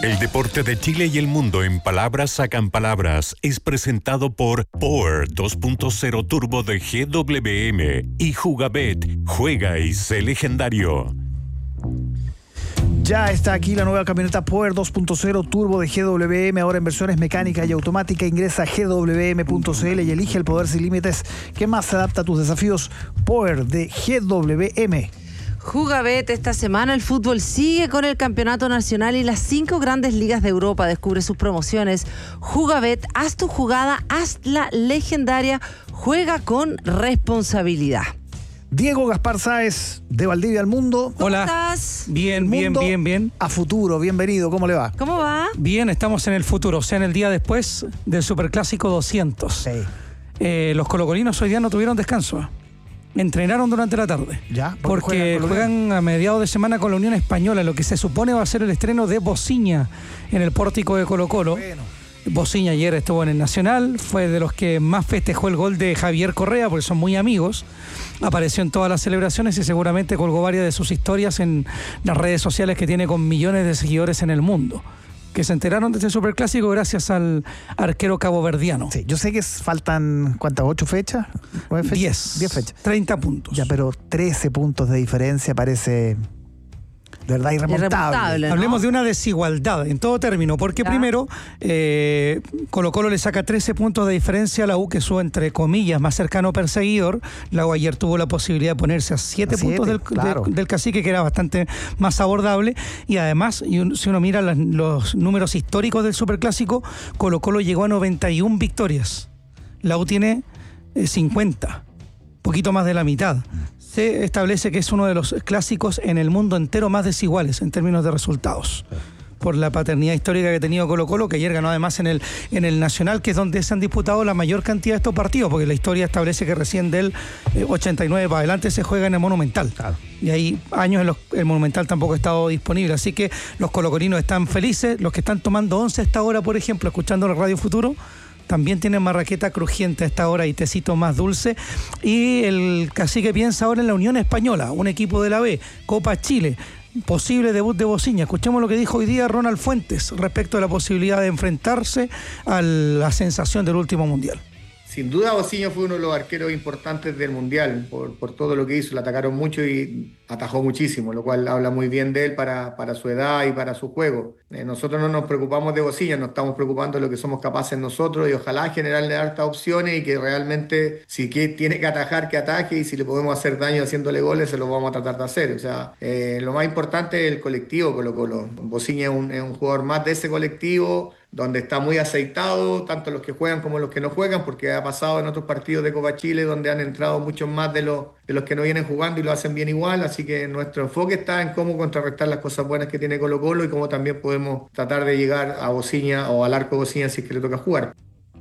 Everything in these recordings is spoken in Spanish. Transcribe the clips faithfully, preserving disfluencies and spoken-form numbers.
El deporte de Chile y el mundo en palabras sacan palabras es presentado por Power dos punto cero Turbo de G W M y Jugabet. Juega y sé legendario. Ya está aquí la nueva camioneta Power dos punto cero Turbo de G W M, ahora en versiones mecánica y automática. Ingresa a g w m punto c l y elige el poder sin límites que más se adapta a tus desafíos. Power de G W M. Jugabet, esta semana el fútbol sigue con el campeonato nacional y las cinco grandes ligas de Europa. Descubre sus promociones. Jugabet, haz tu jugada, hazla legendaria, juega con responsabilidad. Diego Gaspar Sáez, de Valdivia al Mundo. ¿Cómo Hola. estás? Bien, bien, bien, bien. A futuro, bienvenido, ¿cómo le va? ¿Cómo va? Bien, estamos en el futuro, o sea, en el día después del Superclásico doscientos. Sí. Eh, los colocolinos hoy día no tuvieron descanso. Entrenaron durante la tarde. ¿Ya? ¿Por qué Porque juegan, juegan a mediados de semana con la Unión Española, lo que se supone va a ser el estreno de Bociña en el pórtico de Colo-Colo. Bueno. Bociña ayer estuvo en el Nacional, fue de los que más festejó el gol de Javier Correa, porque son muy amigos. Apareció en todas las celebraciones y seguramente colgó varias de sus historias en las redes sociales que tiene con millones de seguidores en el mundo, que se enteraron de este superclásico gracias al arquero caboverdiano. Sí, yo sé que faltan, ¿cuántas? ¿Ocho fechas? ¿Nueve fechas? Diez. Diez fechas. treinta puntos. Ya, pero trece puntos de diferencia parece de verdad irremontable. Irremontable, ¿no? Hablemos de una desigualdad en todo término, porque Ya. primero eh, Colo-Colo le saca trece puntos de diferencia a la U, que es su, entre comillas, más cercano perseguidor. La U ayer tuvo la posibilidad de ponerse a siete A siete, puntos del, claro. de- del Cacique, que era bastante más abordable. Y además, y un- si uno mira las- los números históricos del Superclásico, Colo-Colo llegó a noventa y una victorias. La U tiene eh, cincuenta, poquito más de la mitad. Se establece que es uno de los clásicos en el mundo entero más desiguales en términos de resultados, por la paternidad histórica que ha tenido Colo-Colo, que ayer ganó además en el, en el Nacional, que es donde se han disputado la mayor cantidad de estos partidos, porque la historia establece que recién del eh, ochenta y nueve para adelante se juega en el Monumental. Claro. Y hay años en los que el Monumental tampoco ha estado disponible, así que los colocolinos están felices. Los que están tomando once a esta hora, por ejemplo, escuchando la Radio Futuro, también tienen marraqueta crujiente a esta hora y tecito más dulce. Y el Cacique piensa ahora en la Unión Española, un equipo de la B, Copa Chile, posible debut de Bociña. Escuchemos lo que dijo hoy día Ronald Fuentes respecto a la posibilidad de enfrentarse a la sensación del último Mundial. Sin duda, Bociña fue uno de los arqueros importantes del Mundial por, por todo lo que hizo. Le atacaron mucho y atajó muchísimo, lo cual habla muy bien de él para, para su edad y para su juego. Eh, nosotros no nos preocupamos de Bociña, nos estamos preocupando de lo que somos capaces nosotros y ojalá generarle hartas opciones y que realmente, si que tiene que atajar, que ataje, y si le podemos hacer daño haciéndole goles, se lo vamos a tratar de hacer. O sea, eh, lo más importante es el colectivo Colo-Colo. Bociña es un, es un jugador más de ese colectivo, donde está muy aceitado, tanto los que juegan como los que no juegan, porque ha pasado en otros partidos de Copa Chile donde han entrado muchos más de los, de los que no vienen jugando y lo hacen bien igual, así que nuestro enfoque está en cómo contrarrestar las cosas buenas que tiene Colo-Colo y cómo también podemos tratar de llegar a Bociña o al arco Bociña si es que le toca jugar.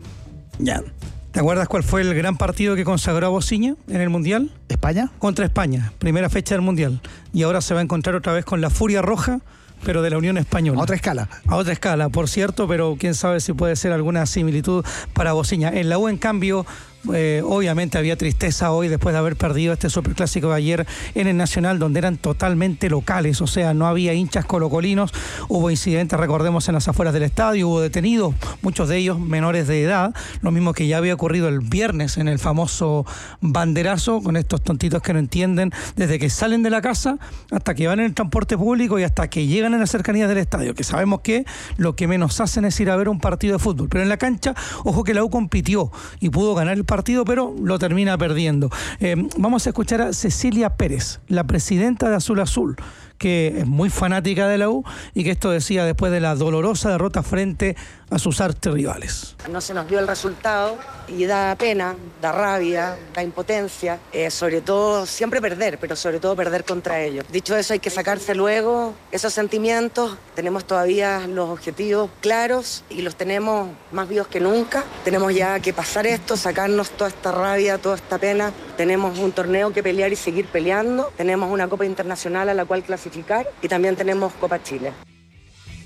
Ya. ¿Te acuerdas cuál fue el gran partido que consagró a Bociña en el Mundial? ¿España? Contra España, primera fecha del Mundial. Y ahora se va a encontrar otra vez con la Furia Roja, pero de la Unión Española. A otra escala. A otra escala, por cierto, pero quién sabe si puede ser alguna similitud para Bociña. En la U, en cambio, eh, obviamente había tristeza hoy después de haber perdido este superclásico de ayer en el Nacional, donde eran totalmente locales, o sea, no había hinchas colocolinos. Hubo incidentes, recordemos, en las afueras del estadio, hubo detenidos, muchos de ellos menores de edad, lo mismo que ya había ocurrido el viernes en el famoso banderazo, con estos tontitos que no entienden, desde que salen de la casa hasta que van en el transporte público y hasta que llegan en las cercanías del estadio, que sabemos que lo que menos hacen es ir a ver un partido de fútbol. Pero en la cancha, ojo que la U compitió y pudo ganar el partido, pero lo termina perdiendo. Eh, vamos a escuchar a Cecilia Pérez, la presidenta de Azul Azul, que es muy fanática de la U y que esto decía después de la dolorosa derrota frente a sus archirrivales. No se nos dio el resultado y da pena, da rabia, da impotencia, eh, sobre todo siempre perder, pero sobre todo perder contra ellos. Dicho eso, hay que sacarse luego esos sentimientos. Tenemos todavía los objetivos claros y los tenemos más vivos que nunca. Tenemos ya que pasar esto, sacarnos toda esta rabia, toda esta pena. Tenemos un torneo que pelear y seguir peleando. Tenemos una Copa Internacional a la cual clasificar y también tenemos Copa Chile.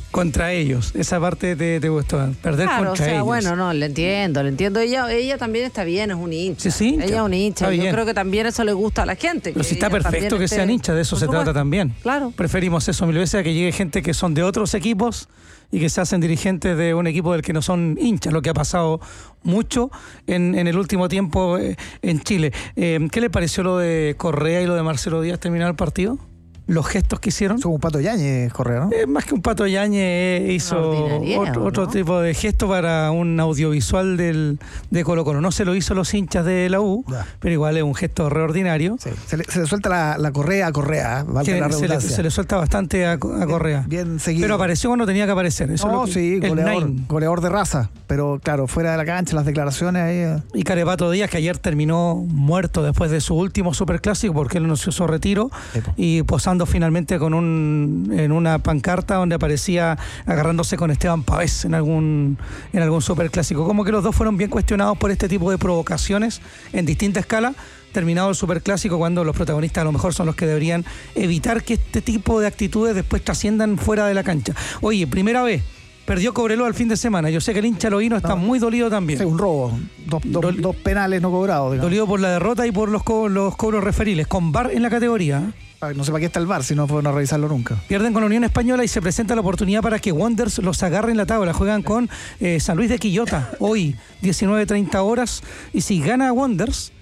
contra ellos. Esa parte te, te gustó, perder claro, contra o sea, ellos. Bueno, no, le entiendo, le entiendo. Ella, ella también está bien, es un hincha. Sí, sí, hincha. Ella es un hincha. Está Yo bien. creo que también eso le gusta a la gente. Pero si está perfecto que esté... sean hinchas, de eso Por se supuesto. trata también. Claro. Preferimos eso mil veces a que llegue gente que son de otros equipos y que se hacen dirigentes de un equipo del que no son hinchas, lo que ha pasado mucho en, en el último tiempo eh, en Chile. Eh, ¿Qué le pareció lo de Correa y lo de Marcelo Díaz terminar el partido? ¿Los gestos que hicieron? Son un Pato Yáñez, Correa, ¿no? Eh, más que un Pato Yáñez, eh, hizo otro, otro ¿no? tipo de gesto para un audiovisual del, de Colo Colo. No se lo hizo los hinchas de la U, Ya. pero igual es un gesto reordinario. Sí. Se, le, se le suelta la, la correa a Correa, ¿eh? Valga Que la se, le, redundancia. se le suelta bastante a, a Correa. Bien, bien seguido. Pero apareció cuando tenía que aparecer. Eso No, es lo que, sí, el goleador, Nine. goleador de raza. Pero claro, fuera de la cancha, las declaraciones ahí. eh. Y Carepato Díaz, que ayer terminó muerto después de su último superclásico porque él anunció su retiro Sí, po. y posando finalmente con un en una pancarta donde aparecía agarrándose con Esteban Pavés en algún en algún superclásico. Como que los dos fueron bien cuestionados por este tipo de provocaciones en distinta escala. Terminado el superclásico, cuando los protagonistas a lo mejor son los que deberían evitar que este tipo de actitudes después trasciendan fuera de la cancha. Oye, primera vez. Perdió Cobreloa el fin de semana. Yo sé que el hincha loíno está No. muy dolido también. Sí, un robo. Dos, dos, Dol- dos penales no cobrados, digamos. Dolido por la derrota y por los, co- los cobros referiles, con V A R en la categoría. Ay, no sé para qué está el V A R si no fueron a revisarlo nunca. Pierden con la Unión Española y se presenta la oportunidad para que Wanderers los agarre en la tabla. Juegan con eh, San Luis de Quillota hoy, diecinueve treinta horas. Y si gana Wanderers,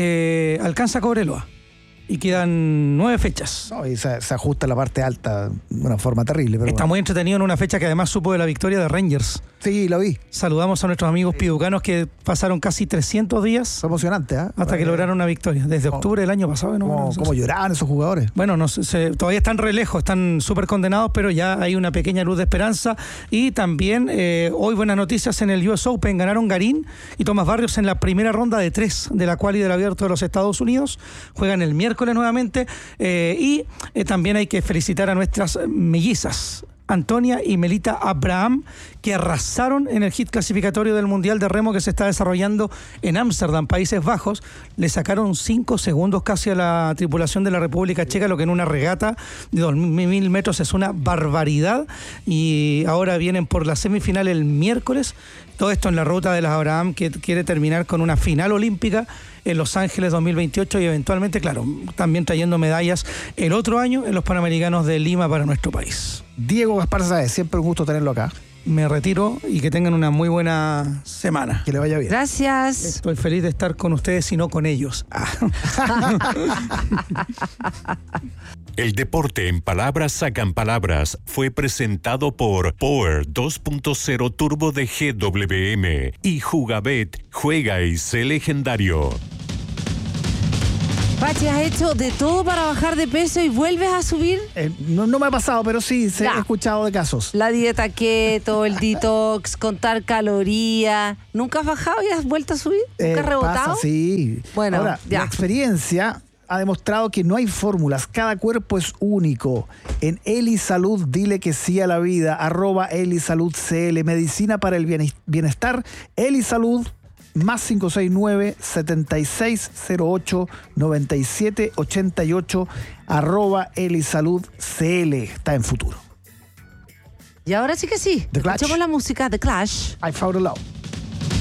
eh, alcanza Cobreloa. Y quedan nueve fechas. No, y se, se ajusta la parte alta de una forma terrible. Pero Está bueno. muy entretenido en una fecha que además supo de la victoria de Rangers. Sí, lo vi. Saludamos a nuestros amigos piducanos que pasaron casi trescientos días Fue emocionante, ¿eh? hasta que lograron una victoria. Desde octubre del año pasado. ¿no? Cómo, cómo lloraban esos jugadores. Bueno, no sé, se- todavía están re lejos, están súper condenados, pero ya hay una pequeña luz de esperanza. Y también eh, hoy buenas noticias en el U S Open. Ganaron Garín y Tomás Barrios en la primera ronda de tres de la quali del Abierto de los Estados Unidos. Juegan el miércoles nuevamente. Eh, y eh, también hay que felicitar a nuestras mellizas, Antonia y Melita Abraham, que arrasaron en el hit clasificatorio del Mundial de Remo que se está desarrollando en Ámsterdam, Países Bajos. Le sacaron cinco segundos casi a la tripulación de la República Checa, lo que en una regata de dos mil metros es una barbaridad. Y ahora vienen por la semifinal el miércoles. Todo esto en la ruta de las Abraham, que quiere terminar con una final olímpica en Los Ángeles dos mil veintiocho y eventualmente, claro, también trayendo medallas el otro año en los Panamericanos de Lima para nuestro país. Diego Gaspar Sáez, siempre un gusto tenerlo acá. Me retiro y que tengan una muy buena semana. Que le vaya bien. Gracias. Estoy feliz de estar con ustedes y no con ellos. Ah. El deporte en palabras sacan palabras fue presentado por Power dos punto cero Turbo de G W M y Jugabet, juega y sé legendario. Pachi, ¿has hecho de todo para bajar de peso y vuelves a subir? Eh, no, no me ha pasado, pero sí se, Ya. he escuchado de casos. La dieta keto, el detox, contar calorías. ¿Nunca has bajado y has vuelto a subir? ¿Nunca Eh, has rebotado? pasa, sí. Bueno, Ahora, ya. la experiencia ha demostrado que no hay fórmulas, cada cuerpo es único. En Elisalud, dile que sí a la vida, arroba Elisalud C L, medicina para el bien- bienestar, Elisalud, más cinco seis nueve, siete seis cero ocho, nueve siete ocho ocho, arroba Elisalud C L, está en futuro. Y ahora sí que sí. The Clash. Escuchemos la música de Clash. I found a love.